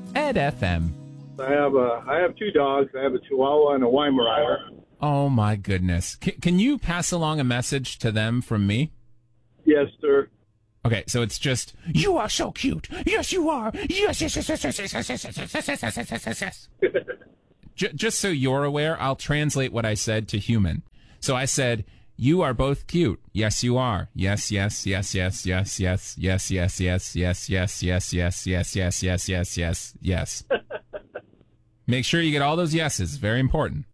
Ed FM. I have two dogs. I have a Chihuahua and a Weimaraner. Oh, my goodness. Can you pass along a message to them from me? Yes, sir. Okay, so it's just, you are so cute. Yes, you are. Yes, yes, yes, yes, yes, yes, yes, yes, yes, yes, yes, yes, yes, yes, yes. Just so you're aware, I'll translate what I said to human. So I said, you are both cute. Yes, you are. Yes, yes, yes, yes, yes, yes, yes, yes, yes, yes, yes, yes, yes, yes, yes, yes, yes, yes, yes. Make sure you get all those yeses. Very important.